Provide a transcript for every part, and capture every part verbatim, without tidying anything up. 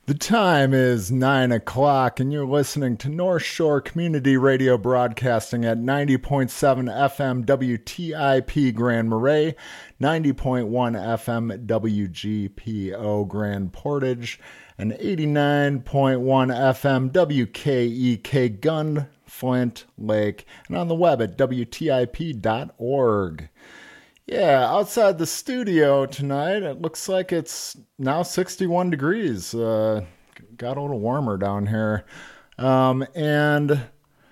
The time is nine o'clock, and you're listening to North Shore Community Radio broadcasting at ninety point seven F M W T I P Grand Marais, ninety point one F M W G P O Grand Portage, and eighty-nine point one F M W K E K Gun Flint Lake, and on the web at W T I P dot org. Yeah, outside the studio tonight, it looks like it's now sixty-one degrees. Uh, got a little warmer down here. Um, and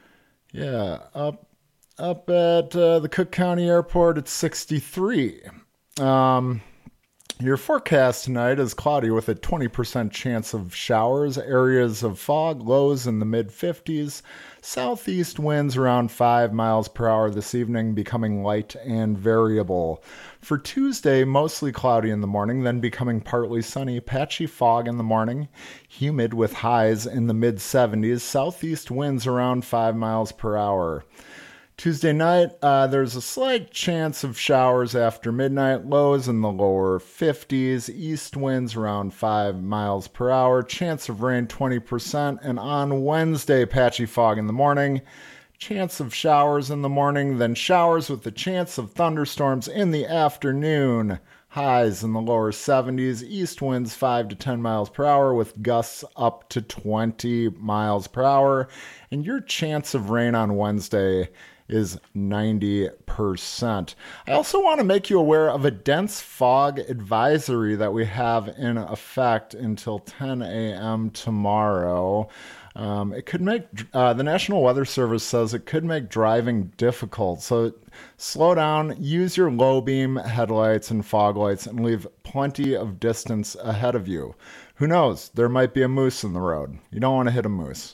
yeah, up up at uh, the Cook County Airport, it's sixty-three. Um, your forecast tonight is cloudy with a twenty percent chance of showers, areas of fog, lows in the mid fifties. Southeast winds around five miles per hour this evening, becoming light and variable. For Tuesday, mostly cloudy in the morning, then becoming partly sunny, patchy fog in the morning, humid with highs in the mid seventies, southeast winds around five miles per hour. Tuesday night, uh, there's a slight chance of showers after midnight, lows in the lower fifties, east winds around five miles per hour, chance of rain twenty percent, and on Wednesday, patchy fog in the morning, chance of showers in the morning, then showers with a chance of thunderstorms in the afternoon, highs in the lower seventies, east winds five to ten miles per hour with gusts up to twenty miles per hour, and your chance of rain on Wednesday is ninety percent. I also want to make you aware of a dense fog advisory that we have in effect until ten a.m. tomorrow. Um, it could make, uh, the National Weather Service says it could make driving difficult. So slow down, use your low beam headlights and fog lights, and leave plenty of distance ahead of you. Who knows? There might be a moose in the road. You don't want to hit a moose.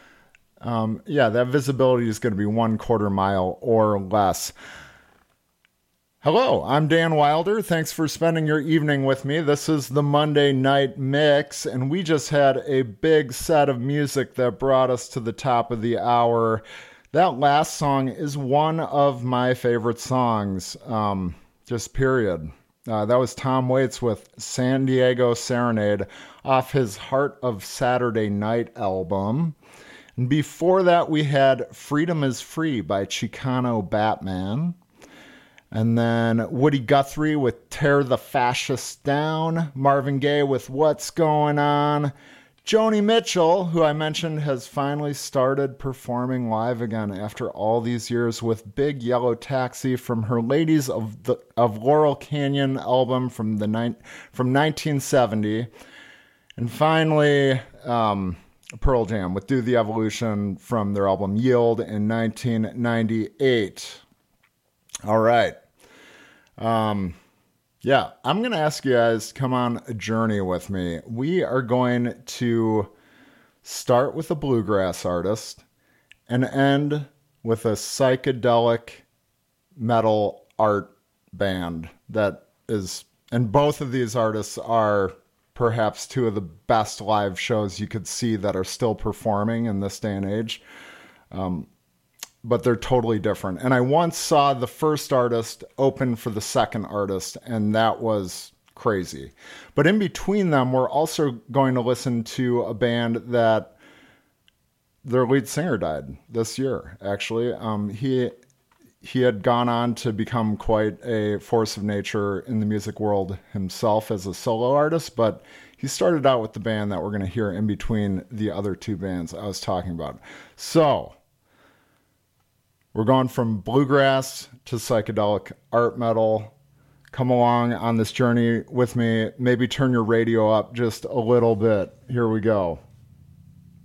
Um, yeah, that visibility is going to be one quarter mile or less. Hello, I'm Dan Wilder. Thanks for spending your evening with me. This is the Monday Night Mix, and we just had a big set of music that brought us to the top of the hour. That last song is one of my favorite songs, um, just period. Uh, that was Tom Waits with San Diego Serenade off his Heart of Saturday Night album. And before that, we had Freedom is Free by Chicano Batman. And then Woody Guthrie with Tear the Fascists Down. Marvin Gaye with What's Going On. Joni Mitchell, who I mentioned has finally started performing live again after all these years with Big Yellow Taxi from her Ladies of the of Laurel Canyon album from the ni- from nineteen seventy. And finally, um, Pearl Jam with Do the Evolution from their album Yield in nineteen ninety-eight. All right. Um, yeah, I'm going to ask you guys to come on a journey with me. We are going to start with a bluegrass artist and end with a psychedelic metal art band that is, and both of these artists are perhaps two of the best live shows you could see that are still performing in this day and age. Um, but they're totally different. And I once saw the first artist open for the second artist, and that was crazy. But in between them, we're also going to listen to a band that their lead singer died this year, actually. Um, he he had gone on to become quite a force of nature in the music world himself as a solo artist, but he started out with the band that we're going to hear in between the other two bands I was talking about. So we're going from bluegrass to psychedelic art metal. Come along on this journey with me. Maybe turn your radio up just a little bit. Here we go.